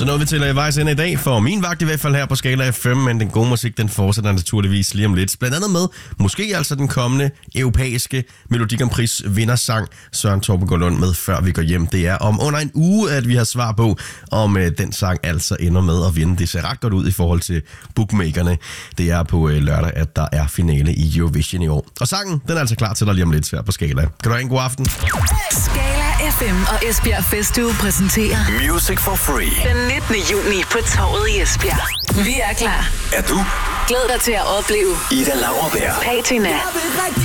Så nåede vi til vejs ende i dag, for min vagt i hvert fald her på Skala FM, men den gode musik, den fortsætter naturligvis lige om lidt. Blandt andet med, måske altså den kommende europæiske Melodi Grand Prix vindersang, Søren Torpegaard Lund med Før vi går hjem. Det er om under en uge, at vi har svar på, om den sang altså ender med at vinde. Det ser ret godt ud i forhold til bookmakerne. Det er på lørdag, at der er finale i Eurovision i år. Og sangen, den er altså klar til dig lige om lidt her på Skala. Kan du have en god aften? Skala FM og Esbjerg Festuge præsenterer Music for Free. den 19. juni på Torvet i Esbjerg. Vi er klar. Er du? Glæd dig til at opleve Ida Lauerberg. Patina,